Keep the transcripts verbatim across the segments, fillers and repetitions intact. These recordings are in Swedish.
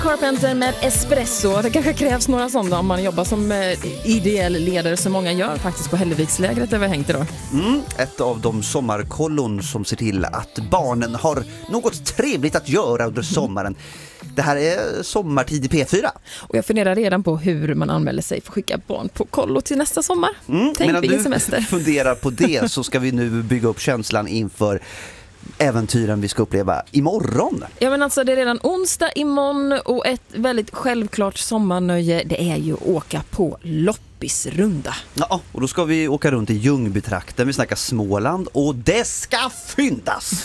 Carpenter med espresso. Det kanske krävs några sådana om man jobbar som eh, ideell ledare som många gör faktiskt på Hällevikslägret där vi har hängt idag. Mm, ett av de sommarkollon som ser till att barnen har något trevligt att göra under sommaren. Det här är sommartid i P fyra. Och jag funderar redan på hur man anmäler sig för att skicka barn på kollo till nästa sommar. Mm, Tänk vilken du semester. Funderar på det så ska vi nu bygga upp känslan inför äventyren vi ska uppleva imorgon. Ja, men alltså det är redan onsdag imorgon och ett väldigt självklart sommarnöje, det är ju att åka på loppisrunda. Ja, och då ska vi åka runt i Ljungbytrakten, vi snackar Småland och det ska fyndas!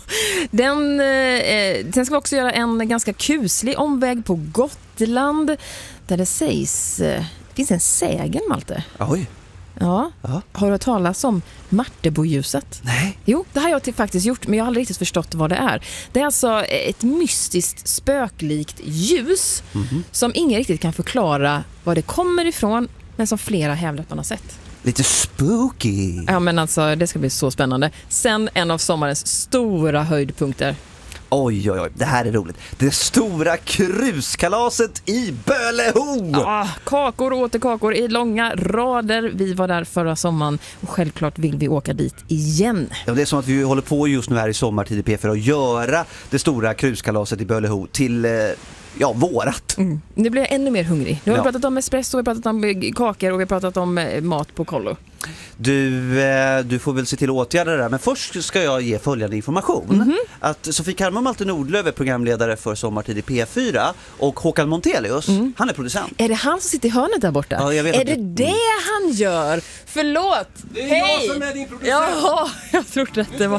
Den, eh, sen ska vi också göra en ganska kuslig omväg på Gotland där det sägs, eh, det finns en sägen, Malte. Oj. Ja. Ja. Har du hört talas om Marteboljuset? Nej. Jo, det har jag till faktiskt gjort, men jag har aldrig riktigt förstått vad det är. Det är alltså ett mystiskt spöklikt ljus mm-hmm. som ingen riktigt kan förklara var det kommer ifrån, men som flera hävdar att man har sett. Lite spooky. Ja, men alltså det ska bli så spännande. Sen en av sommarens stora höjdpunkter. Oj, oj, oj, det här är roligt. Det stora kruskalaset i Böleho! Ja, kakor och åter kakor i långa rader. Vi var där förra sommaren och självklart vill vi åka dit igen. Ja, det är som att vi håller på just nu här i sommartid i P fyra att göra det stora kruskalaset i Böleho till... Eh... Ja, vårat. Mm. Nu blir jag ännu mer hungrig. Nu har ja. vi pratat om espresso, vi har pratat om kakor och vi har pratat om mat på kollo. Du, eh, du får väl se till att åtgärda det där. Men först ska jag ge följande information. Mm-hmm. Att Sofie Karma och Malte Nordlöf är programledare för Sommartid i P fyra. Och Håkan Montelius, mm. han är producent. Är det han som sitter i hörnet där borta? Ja, jag vet är det du... det han gör? Förlåt! Det är Hej! jag som är din producent. Jaha, jag trodde att det var...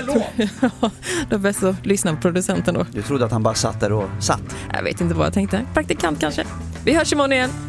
Ja, det är bäst att lyssna på producenten då. Du trodde att han bara satt där och satt. Jag vet inte vad jag tänkte. Praktikant kanske. Vi hörs imorgon igen.